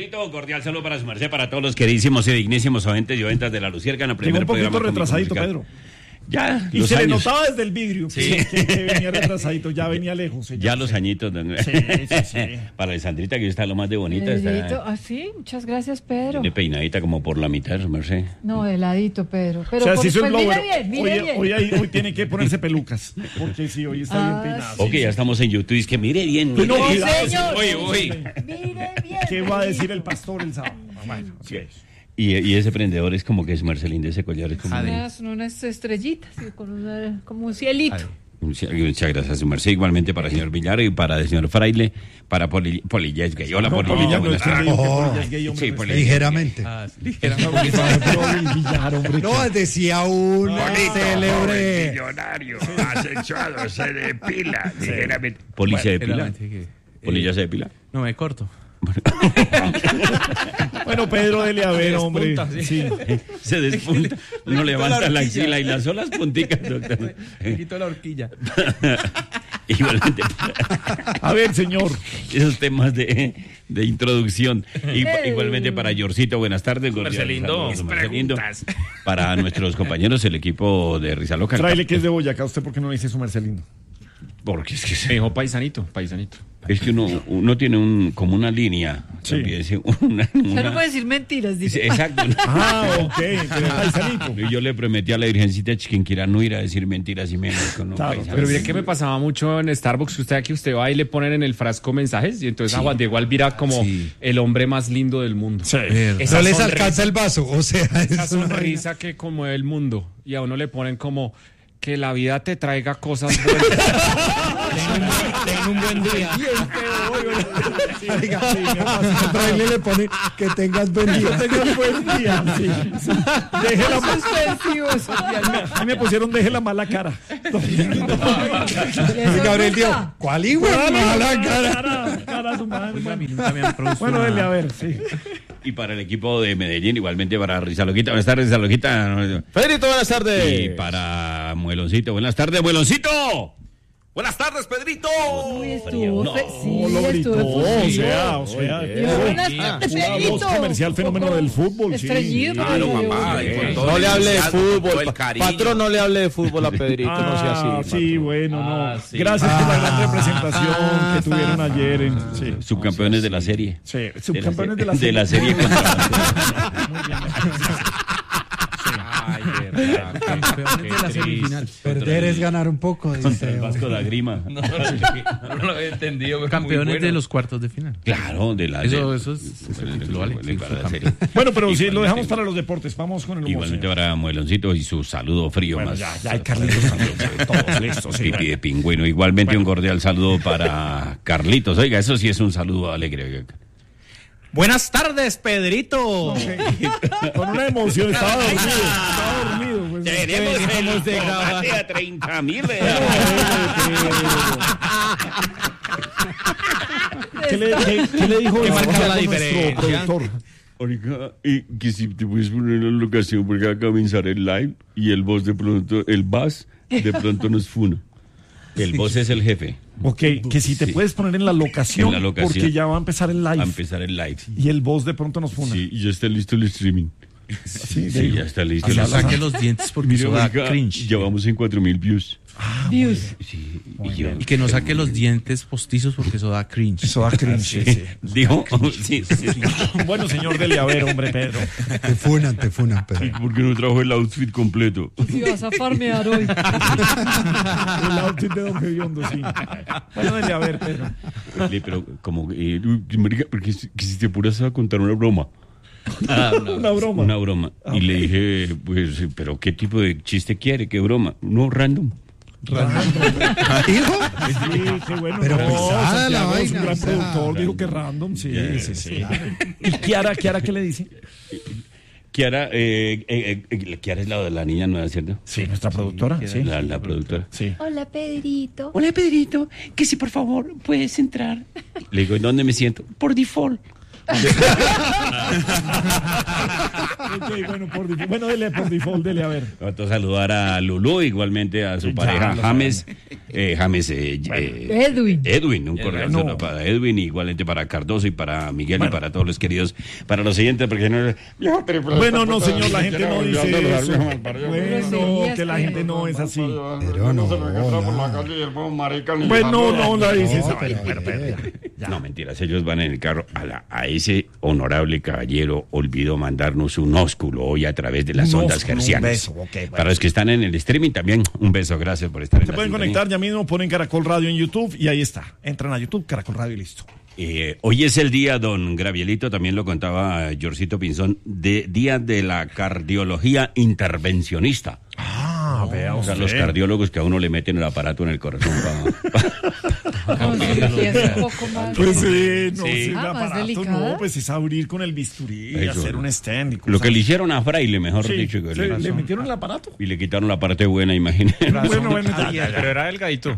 Pedrito, cordial saludo para su merced, para todos los queridísimos y dignísimos oyentes y oyentas de La Luciércana. Llegó un poquito retrasadito, Pedro. Ya, y se años. Le notaba desde el vidrio sí. que venía retrasadito, ya venía lejos. Ya los añitos. Sí. Para Alessandrita, que está lo más de bonita. Está... sí, muchas gracias, Pedro. De peinadita como por la mitad, su merced. No, de ladito, Pedro. Pero o sea, si mire bien. Hoy tiene que ponerse pelucas, porque sí, hoy está bien peinado. Ok, ya estamos en YouTube, es que mire bien. No, señor. Oye. Mire bien. ¿Qué va a decir el pastor el sábado? Bueno, sí. Y ese prendedor es como que es Marcelín de ese collar. Es como unas estrellitas, como un cielito. Muchas gracias, su merced. Igualmente para el señor Villar y para el señor Fraile, para Polilla es gay. Hola, Polilla, buenas tardes. Sí, ligeramente. No, decía un célebre millonario asexuado, se depila ligeramente. ¿Poli se depila? ¿Polilla se depila? No, me corto. Bueno, Pedro, dele a ver, hombre. Sí. Se despunta. Uno levanta la axila y las solas punticas, doctor. Me quito la horquilla. Igualmente. A ver, señor. Esos temas de introducción. Igualmente para Yorcito, buenas tardes. Marcelindo. Para nuestros compañeros, el equipo de Risa Loca. Fraile, que es de Boyacá, ¿usted por qué no dice su Marcelindo? Porque es que me dijo paisanito. Es que uno tiene como una línea. Sí. Una... no puede decir mentiras, dice. Exacto. Ok, pero paisanito. Yo le prometí a la Virgencita quien quiera no ir a decir mentiras y menos con claro, pero mire que me pasaba mucho en Starbucks, que usted va y le ponen en el frasco mensajes y entonces a Juan Diego Alvira como el hombre más lindo del mundo. Sí. No les alcanza el vaso, o sea, esa sonrisa que conmueve el mundo y a uno le ponen como que la vida te traiga cosas buenas. Ten un buen día. Fraile le pone que tengas buen día. Sí. Deje la a mí me pusieron deje la mala cara. Gabriel dijo, ¿cuál igual mala cara? Bueno, dele a ver, sí. Y para el equipo de Medellín, igualmente para Risa Loquita. Buenas tardes, Risa Loquita. Pedrito, buenas tardes. Y para Mueloncito. Buenas tardes, Mueloncito. Buenas tardes, Pedrito. Estuvo. O sea, voz comercial, fenómeno del fútbol. Estrellito. Claro, papá. No le hable de fútbol. Patrón, no le hable de fútbol a Pedrito, no sea así. Sí, bueno, no. Gracias por la gran representación que tuvieron ayer. Subcampeones de la serie. Sí, subcampeones de la serie. De la serie contra Muy bien. Campeones de la semifinal. Perder es ganar un poco. Contra el Vasco da Grima. No lo había entendido. Campeones de los cuartos de final. Claro, de la Eso es título, vale. Bueno, pero si lo dejamos para los deportes, vamos con el humor. Igualmente para Mueloncito y su saludo frío más. Ya hay Carlitos también, todos listos. Pipi de pingüino. Igualmente un cordial saludo para Carlitos. Oiga, eso sí es un saludo alegre. Buenas tardes, Pedrito. Con una emoción, estaba dormido. Pues, Tenemos de grabar a 30,000. ¿Qué le dijo? ¿Qué marca la diferencia? Productor? Oiga, que si te puedes poner en la locación porque va a comenzar el live y el boss de pronto nos funa. El boss es el jefe. Ok, que si te puedes poner en la locación, porque ya va a empezar el live. Y el boss de pronto nos funa. Sí, y ya está listo el streaming. Sí, ya está listo. No saque los dientes porque eso da cringe. Ya vamos en 4,000 views. Views. Sí, y que no saque los dientes postizos porque eso da cringe. Eso da cringe. Sí. ¿Dijo? Sí. Bueno, señor, dele a ver, hombre, Pedro. Te funan, Pedro. ¿Por qué no trajo el outfit completo? Si vas a farmear hoy. El outfit de Don Gediondo, sí. Bueno, dele a ver, Pedro. Pero como, porque si te apuras a contar una broma. Una broma. Y le dije, pues, pero ¿qué tipo de chiste quiere? ¿Qué broma? No, random. ¿Dijo? Sí, qué bueno. Pero pesada la vaina. Es un gran productor, dijo que random, sí. ¿Y Kiara qué le dice? Kiara es la niña nueva, ¿cierto? Sí, nuestra productora. Sí. La productora. Sí. Hola, Pedrito. Hola, Pedrito. Que si por favor puedes entrar. Le digo, ¿dónde me siento? Por default. Bueno, dele por default, dele a ver. Otro saludar a Lulú, igualmente a su pareja James. Edwin, un correo para Edwin, igualmente para Cardoso y para Miguel y para todos los queridos. Para los siguientes, porque no. Bueno, no, señor, la gente no dice eso. Bueno, que la gente no es así. Pero no. Bueno, no la dices. No, mentiras, ellos van en el carro. A ese honorable caballero olvidó mandarnos un ósculo hoy a través de las ondas hercianas. Para los que están en el streaming también, un beso, gracias por estar en la pueden sintonía. Conectar ya mismo, ponen Caracol Radio en YouTube y ahí está. Entran a YouTube, Caracol Radio y listo. Hoy es el día, don Gravielito, también lo contaba Jorcito Pinzón, día de la cardiología intervencionista. Vea o sea, los cardiólogos que a uno le meten el aparato en el corazón Pues no, el aparato no, pues es abrir con el bisturí y hacer un stent. Lo que le hicieron a Fraile, mejor dicho. Le metieron el aparato. Y le quitaron la parte buena, imagínate. Bueno, pero era delgadito.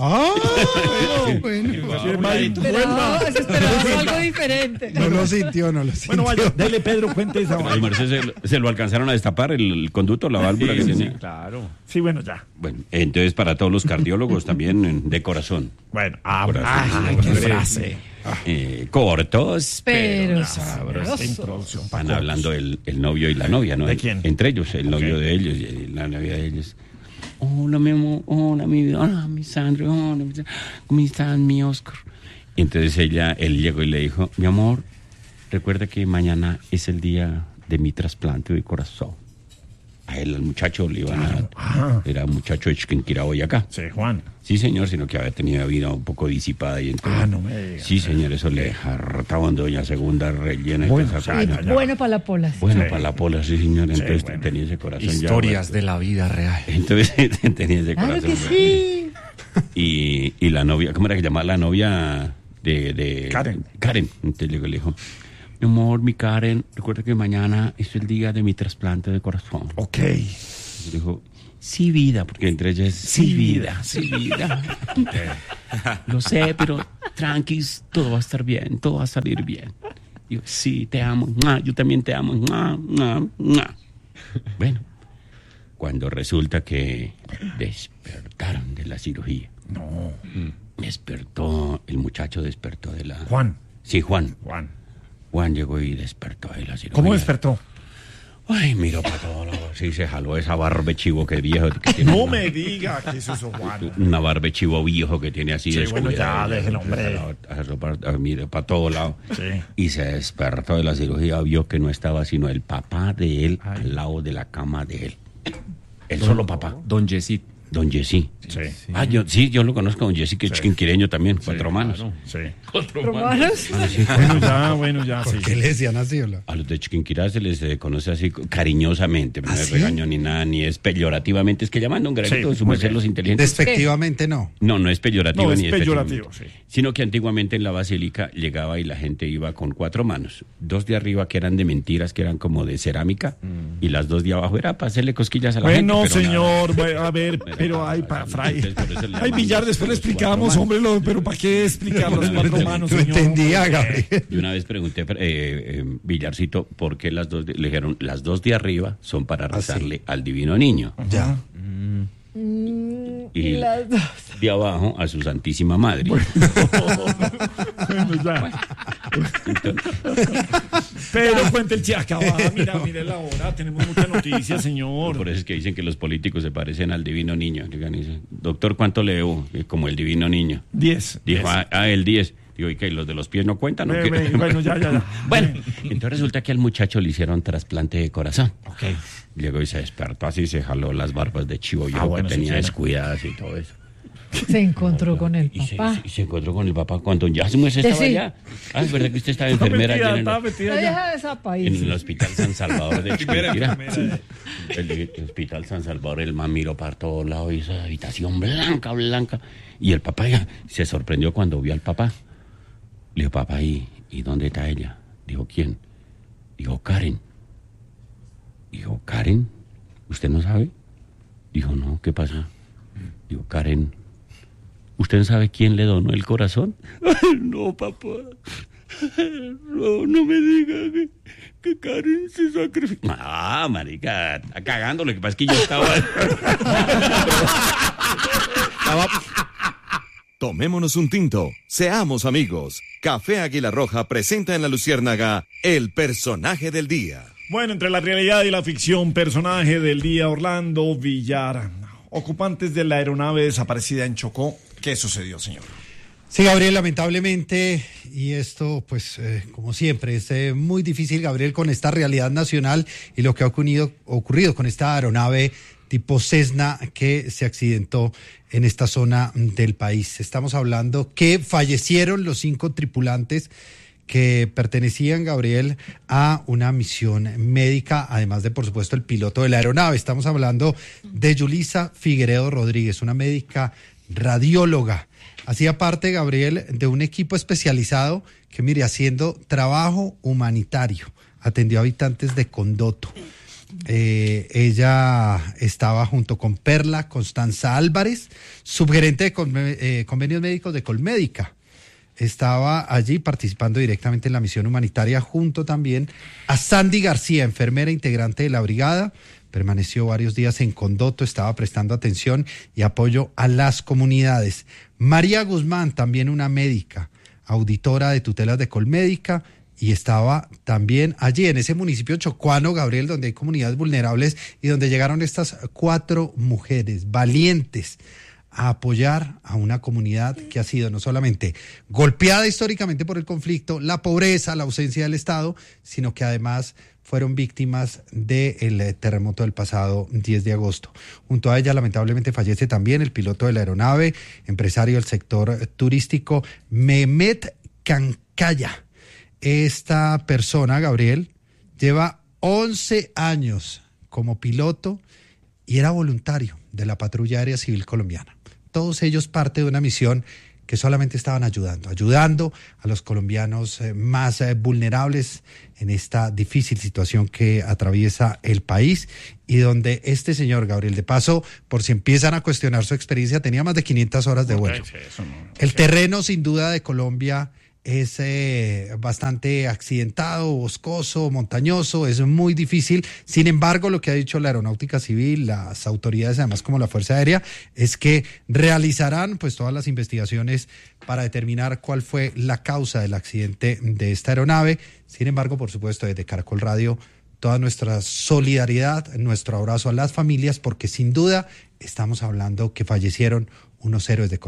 Esperaba algo diferente. No lo sintió. Bueno, vaya, dele, Pedro, cuente esa vaina. Se lo alcanzaron a destapar el conducto, la válvula que tenía. Claro. Sí, bueno, ya. Bueno, entonces para todos los cardiólogos también de corazón. Bueno, qué frase. Cortos, pero sabrosos. Van hablando el novio y la novia, ¿no? ¿De quién? Entre ellos, el novio de ellos y la novia de ellos. Hola, mi amor, hola, mi vida, hola, mi Sandra, hola, ¿cómo estás, mi Oscar? Y entonces él llegó y le dijo, mi amor, recuerda que mañana es el día de mi trasplante de corazón. A él, al muchacho, le iban a... Era un muchacho de Chiquinquirá hoy acá. Sí, Juan. Sí, señor, sino que había tenido vida un poco disipada. Y entonces, no me digas. Sí, señor, eso le hartaban doña segunda rellena. Bueno para la pola. Bueno, para la pola, sí, señor. Entonces tenía ese corazón. Historias de la vida real. Entonces tenía ese corazón. Claro que sí. Y la novia, ¿cómo era que llamaba la novia de Karen. Entonces le dijo... Mi amor, mi Karen, recuerda que mañana es el día de mi trasplante de corazón. Ok. Y dijo, sí, vida, porque entre ellas es sí, vida. Lo sé, pero tranquis, todo va a estar bien, todo va a salir bien. Yo, sí, te amo, yo también te amo. Bueno, cuando resulta que despertaron de la cirugía. No. El muchacho despertó de la... Juan. Sí, Juan llegó y despertó de la cirugía. ¿Cómo despertó? Ay, miró para todos lados. Sí, se jaló esa barbe chivo que viejo. Que tiene no me diga que eso es Juan. Una barbe chivo viejo que tiene así. Sí, bueno, ya, déjelo, hombre. Miró para todos lados. Sí. Y se despertó de la cirugía, vio que no estaba sino el papá de él al lado de la cama de él. El solo papá. Don Yesid. Don Yesí. Sí. Yo lo conozco, don Yesí, que es chiquinquireño también, 4 manos. Claro. Sí. 4 manos. Bueno, ya, ¿Por qué le decían así? A los de Chiquinquirá se les conoce así cariñosamente, no es regaño ni nada, ni es peyorativamente, es que llaman don Granito, su merced los inteligentes. Despectivamente no. No es peyorativo ni es peyorativo, sino que antiguamente en la basílica llegaba y la gente iba con 4 manos, 2 de arriba que eran de mentiras, que eran como de cerámica, y las 2 de abajo era para hacerle cosquillas a la gente. Bueno, señor, a ver, pero hay para Fray. Ay, Villar, después le explicamos, hombre, pero ¿para qué explicar las 4 manos, señor? No entendía, Gabriel. Yo una vez pregunté, Villarcito, ¿por qué las 2? Le dijeron, las 2 de arriba son para rezarle al divino niño. Ya. Y las 2 de abajo a su santísima madre. Bueno, ya. Pero cuente el chiacaba, mire la hora, tenemos mucha noticia, señor. Por eso es que dicen que los políticos se parecen al divino niño. Dicen, doctor, ¿cuánto le debo? Como el divino niño. 10. Dijo, el 10. Digo, ¿y qué? ¿Los de los pies no cuentan? Bueno, ya. Bueno, entonces resulta que al muchacho le hicieron trasplante de corazón. Ok. Llegó y se despertó así, se jaló las barbas de chivo que tenía descuidadas y todo eso. Se encontró con el papá. Se encontró con el papá cuando ya se estaba allá. Es verdad que usted estaba enfermera en el Hospital San Salvador de Chiquinquirá. El Hospital San Salvador, el man miró para todos lados y esa habitación blanca. Y el papá ya se sorprendió cuando vio al papá. Le dijo, papá, ¿y dónde está ella? Dijo, ¿quién? Dijo, Karen. Dijo, ¿Karen? ¿Usted no sabe? Dijo, no, ¿qué pasa? Dijo, Karen, ¿usted sabe quién le donó el corazón? Ay, no, papá. No me diga que Karen se sacrificó. Ah, marica, está cagando. Lo que pasa es que yo estaba... Tomémonos un tinto, seamos amigos. Café Águila Roja presenta en La Luciérnaga el personaje del día. Bueno, entre la realidad y la ficción, personaje del día, Orlando Villar. Ocupantes de la aeronave desaparecida en Chocó. ¿Qué sucedió, señor? Sí, Gabriel, lamentablemente, y esto, pues, como siempre, es muy difícil, Gabriel, con esta realidad nacional y lo que ha ocurrido con esta aeronave tipo Cessna que se accidentó en esta zona del país. Estamos hablando que fallecieron los 5 tripulantes que pertenecían, Gabriel, a una misión médica, además de, por supuesto, el piloto de la aeronave. Estamos hablando de Yulisa Figueredo Rodríguez, una médica radióloga. Hacía parte, Gabriel, de un equipo especializado que, mire, haciendo trabajo humanitario, atendió a habitantes de Condoto. Ella estaba junto con Perla Constanza Álvarez, subgerente de convenios médicos de Colmédica. Estaba allí participando directamente en la misión humanitaria junto también a Sandy García, enfermera integrante de la brigada. Permaneció varios días en Condoto, estaba prestando atención y apoyo a las comunidades. María Guzmán, también una médica, auditora de tutelas de Colmédica, y estaba también allí en ese municipio chocuano, Gabriel, donde hay comunidades vulnerables y donde llegaron estas 4 mujeres valientes a apoyar a una comunidad que ha sido no solamente golpeada históricamente por el conflicto, la pobreza, la ausencia del Estado, sino que además fueron víctimas del terremoto del pasado 10 de agosto. Junto a ella, lamentablemente, fallece también el piloto de la aeronave, empresario del sector turístico, Mehmet Cancaya. Esta persona, Gabriel, lleva 11 años como piloto y era voluntario de la Patrulla Aérea Civil Colombiana. Todos ellos parte de una misión que solamente estaban ayudando a los colombianos más vulnerables en esta difícil situación que atraviesa el país y donde este señor, Gabriel, de paso, por si empiezan a cuestionar su experiencia, tenía más de 500 horas de vuelo. El terreno, sin duda, de Colombia es bastante accidentado, boscoso, montañoso, es muy difícil. Sin embargo, lo que ha dicho la Aeronáutica Civil, las autoridades, además como la Fuerza Aérea, es que realizarán pues todas las investigaciones para determinar cuál fue la causa del accidente de esta aeronave. Sin embargo, por supuesto, desde Caracol Radio, toda nuestra solidaridad, nuestro abrazo a las familias, porque sin duda estamos hablando que fallecieron unos héroes de Colombia.